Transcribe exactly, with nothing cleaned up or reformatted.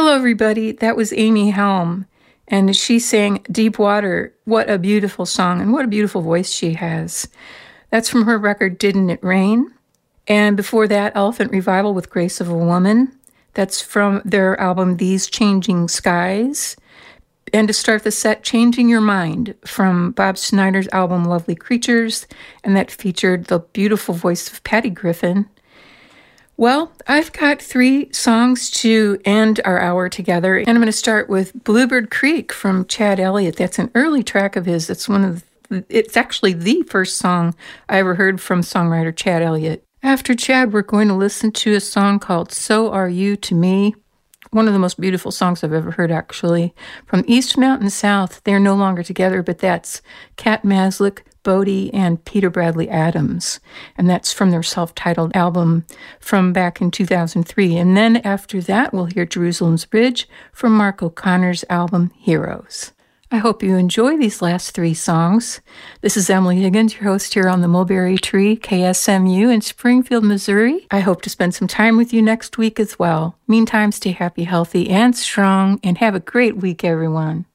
Hello, everybody. That was Amy Helm, and she sang Deep Water. What a beautiful song, and what a beautiful voice she has. That's from her record, Didn't It Rain? And before that, Elephant Revival with Grace of a Woman. That's from their album, These Changing Skies. And to start the set, Changing Your Mind from Bob Snyder's album, Lovely Creatures, and that featured the beautiful voice of Patty Griffin. Well, I've got three songs to end our hour together, and I'm going to start with Bluebird Creek from Chad Elliott. That's an early track of his. It's one of the, it's actually the first song I ever heard from songwriter Chad Elliott. After Chad, we're going to listen to a song called So Are You to Me. One of the most beautiful songs I've ever heard, actually. From East Mountain South, they're no longer together, but that's Cat Maslick, Bodie, and Peter Bradley Adams. And that's from their self-titled album from back in two thousand three. And then after that, we'll hear Jerusalem's Bridge from Mark O'Connor's album, Heroes. I hope you enjoy these last three songs. This is Emily Higgins, your host here on the Mulberry Tree, K S M U in Springfield, Missouri. I hope to spend some time with you next week as well. Meantime, stay happy, healthy, and strong, and have a great week, everyone.